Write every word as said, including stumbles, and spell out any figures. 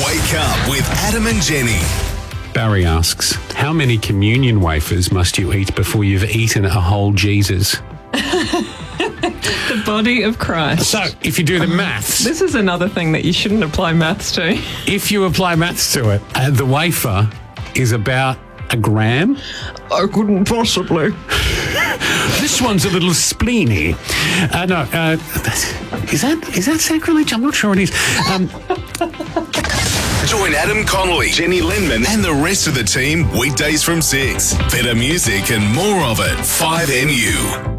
Wake up with Adam and Jenny. Barry asks, how many communion wafers must you eat before you've eaten a whole Jesus? The body of Christ. So, if you do the maths, This is another thing that you shouldn't apply maths to. if you apply maths to it, uh, the wafer is about a gram. I couldn't possibly. This one's a little spleeny. Uh, no, uh, is that is that sacrilege? I'm not sure it is. Um, Join Adam Connolly, Jenny Lindman, and the rest of the team weekdays from six. Better music and more of it. five M U.